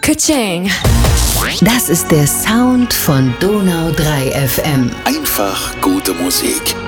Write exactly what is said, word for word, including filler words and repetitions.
Ka-ching. Das ist der Sound von Donau drei F M. Einfach gute Musik.